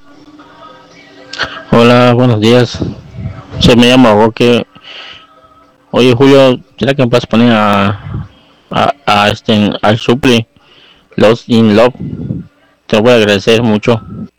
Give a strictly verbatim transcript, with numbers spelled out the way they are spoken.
Hola, buenos días. Se me llama Roque. Oye, Julio, ¿será que me puedes poner a, a, a este, al Supli, Lost in Love? Te lo voy a agradecer mucho.